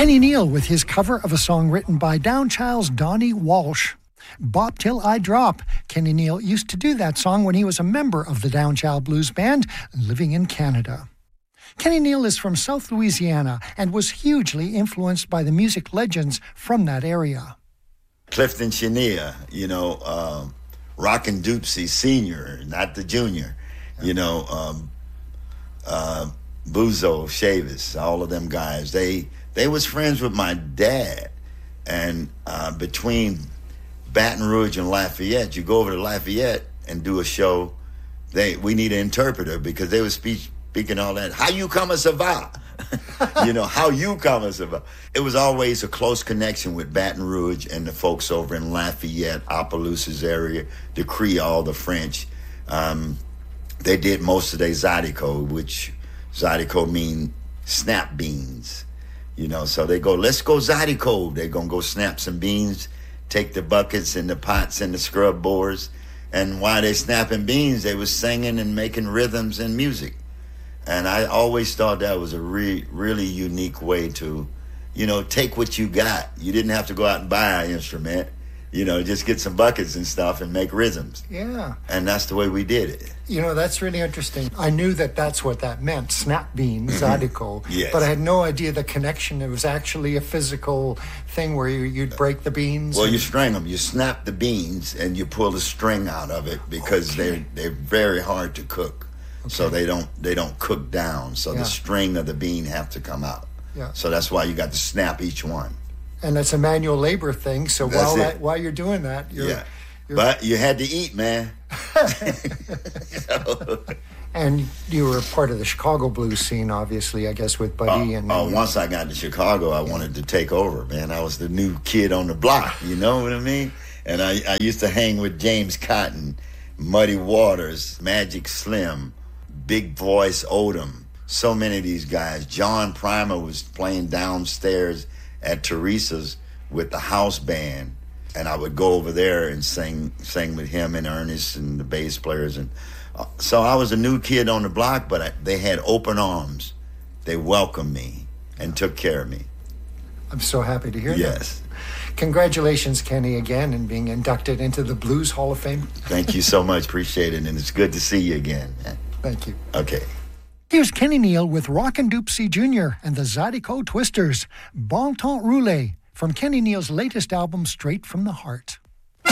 Kenny Neal with his cover of a song written by Downchild's Donnie Walsh. Bop Till I Drop. Kenny Neal used to do that song when he was a member of the Downchild Blues Band living in Canada. Kenny Neal is from South Louisiana and was hugely influenced by the music legends from that area. Clifton Chenier, Rockin' Doopsie Sr., not the junior, Buzo, Chavis, all of them guys. They was friends with my dad. And between Baton Rouge and Lafayette, you go over to Lafayette and do a show. We need an interpreter because they were speaking all that. How you come a savant? How you come a savant? It was always a close connection with Baton Rouge and the folks over in Lafayette, Opelousas area, the Creole, the French. They did most of their Zydeco, which Zydeco mean snap beans. So they go, let's go Zydeco. They're going to go snap some beans, take the buckets and the pots and the scrub boards. And while they snapping beans, they was singing and making rhythms and music. And I always thought that was a really unique way to, take what you got. You didn't have to go out and buy an instrument, just get some buckets and stuff and make rhythms. Yeah. And that's the way we did it. That's really interesting. I knew that's what that meant, snap bean, Zydeco. Yes. But I had no idea the connection. It was actually a physical thing where you'd break the beans. Well, you string them. You snap the beans and you pull the string out of it because they're very hard to cook. Okay. So they don't cook down. So the string of the bean have to come out. Yeah. So that's why you got to snap each one. And it's a manual labor thing. So while you're doing that, but you had to eat, man. And you were part of the Chicago blues scene, obviously, I guess, with Buddy. Once I got to Chicago, I wanted to take over, man. I was the new kid on the block, you know what I mean? And I used to hang with James Cotton, Muddy Waters, Magic Slim, Big Voice Odom, so many of these guys. John Primer was playing downstairs at Teresa's with the house band, and I would go over there and sing with him and Ernest and the bass players. And so I was a new kid on the block, but they had open arms. They welcomed me and took care of me. I'm so happy to hear that. Yes. Congratulations, Kenny, again, in being inducted into the Blues Hall of Fame. Thank you so much. Appreciate it, and it's good to see you again. Thank you. Okay. Here's Kenny Neal with Rockin' Doopsie Jr. and the Zydeco Twisters, Bon Temps Roulé, from Kenny Neal's latest album, Straight from the Heart.